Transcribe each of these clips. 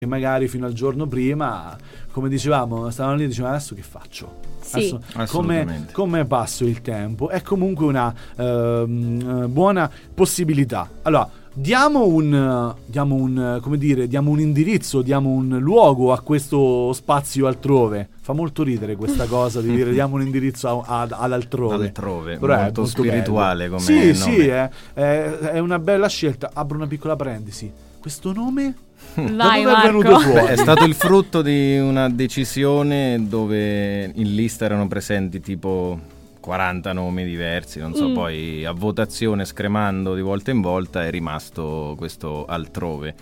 che magari fino al giorno prima, come dicevamo, stavano lì e dicevano adesso che faccio? Sì, Come passo il tempo? È comunque una buona possibilità. Allora, diamo un indirizzo, diamo un luogo a questo spazio altrove. Fa molto ridere questa cosa di dire diamo un indirizzo all'altrove. Altrove, però molto spirituale bello. come nome. Sì, è una bella scelta. Apro una piccola parentesi. Questo nome vai da dove è venuto fuori? Beh, è stato il frutto di una decisione dove in lista erano presenti tipo 40 nomi diversi, non so, poi a votazione, scremando di volta in volta, è rimasto questo altrove.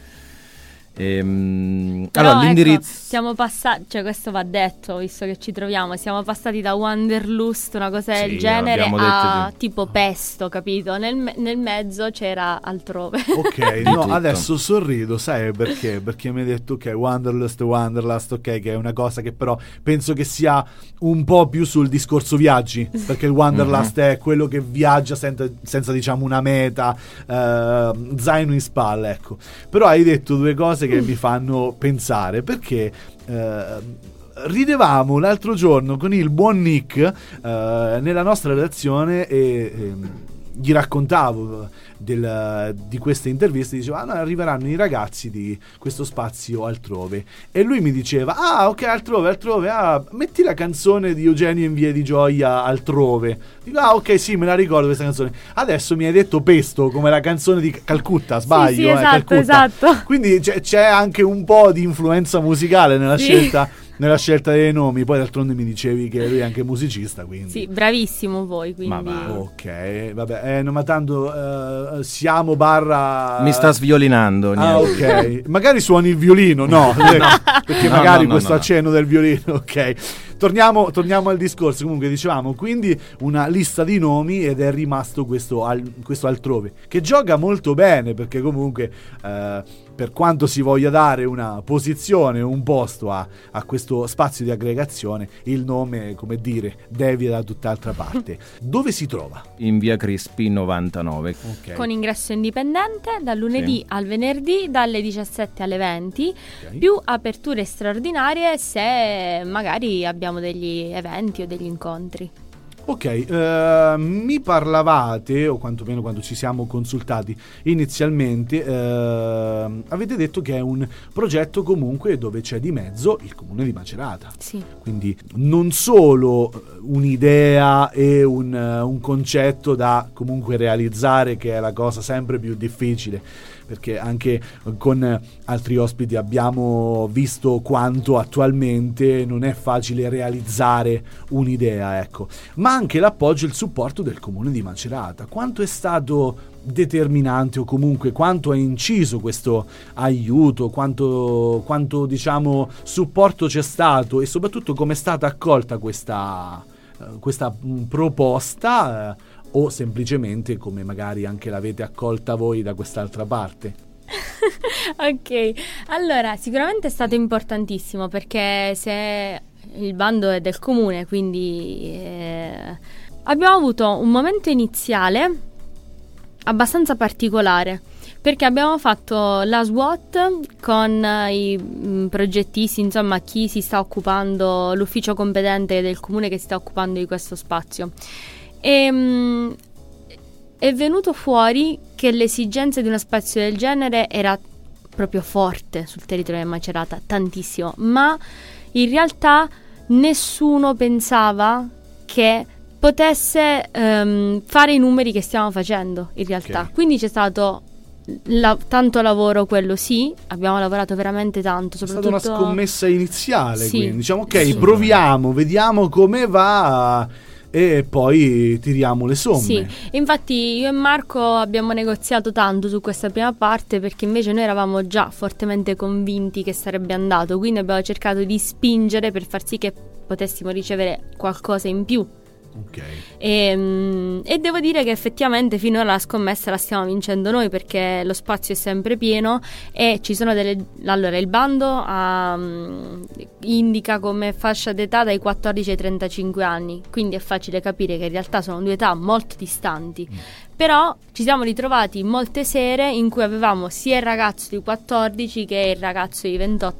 Allora, l'indirizzo, siamo passati, cioè questo va detto, visto che ci troviamo, siamo passati da Wanderlust, una cosa del genere, a tipo Pesto, capito? Nel mezzo c'era altrove. Ok, no, adesso sorrido, sai perché? Perché mi hai detto ok, Wanderlust, ok, che è una cosa che però penso che sia un po' più sul discorso viaggi, perché il Wanderlust è quello che viaggia senza diciamo una meta, zaino in spalla, ecco. Però hai detto due cose che mi fanno pensare, perché ridevamo l'altro giorno con il buon Nick nella nostra redazione e gli raccontavo di queste interviste, diceva no, arriveranno i ragazzi di questo spazio altrove, e lui mi diceva ok, altrove, metti la canzone di Eugenio in Via di Gioia, Altrove. Dico ok, sì, me la ricordo questa canzone. Adesso mi hai detto Pesto, come la canzone di Calcutta, sbaglio? Sì, esatto, Calcutta. esatto. Quindi c'è anche un po' di influenza musicale nella scelta dei nomi. Poi d'altronde mi dicevi che lui è anche musicista, quindi sì, bravissimo voi, quindi ok, vabbè, no, ma tanto siamo barra mi sta sviolinando. Ok, magari suoni il violino, no, perché magari questo accenno del violino, ok. Torniamo al discorso. Comunque dicevamo, quindi una lista di nomi, ed è rimasto questo altrove, che gioca molto bene, perché comunque per quanto si voglia dare una posizione, un posto a questo spazio di aggregazione, il nome, come dire, devia da tutt'altra parte. Dove si trova? In via Crispi 99. Okay. Con ingresso indipendente dal lunedì al venerdì dalle 17 alle 20, più aperture straordinarie se magari abbiamo degli eventi o degli incontri. Ok, mi parlavate, o quantomeno quando ci siamo consultati inizialmente, avete detto che è un progetto comunque dove c'è di mezzo il comune di Macerata. Sì. Quindi non solo un'idea e un concetto da comunque realizzare, che è la cosa sempre più difficile, perché anche con altri ospiti abbiamo visto quanto attualmente non è facile realizzare un'idea, ecco, ma anche l'appoggio e il supporto del comune di Macerata. Quanto è stato determinante, o comunque quanto ha inciso questo aiuto, quanto diciamo supporto c'è stato, e soprattutto come è stata accolta questa proposta, o semplicemente come magari anche l'avete accolta voi da quest'altra parte? Ok, allora sicuramente è stato importantissimo, perché se il bando è del comune, quindi abbiamo avuto un momento iniziale abbastanza particolare, perché abbiamo fatto la SWOT con i progettisti, insomma chi si sta occupando, l'ufficio competente del comune che si sta occupando di questo spazio. E è venuto fuori che l'esigenza di uno spazio del genere era proprio forte sul territorio di Macerata, tantissimo, ma in realtà nessuno pensava che potesse fare i numeri che stiamo facendo in realtà. Okay. Quindi c'è stato tanto lavoro, quello sì, abbiamo lavorato veramente tanto, soprattutto... È stata una scommessa iniziale, sì, quindi diciamo ok, proviamo, vediamo come va e poi tiriamo le somme. Sì, infatti io e Marco abbiamo negoziato tanto su questa prima parte, perché invece noi eravamo già fortemente convinti che sarebbe andato, quindi abbiamo cercato di spingere per far sì che potessimo ricevere qualcosa in più Ok. E devo dire che effettivamente finora la scommessa la stiamo vincendo noi, perché lo spazio è sempre pieno e ci sono allora il bando indica come fascia d'età dai 14 ai 35 anni, quindi è facile capire che in realtà sono due età molto distanti. Però ci siamo ritrovati molte sere in cui avevamo sia il ragazzo di 14 che il ragazzo di 28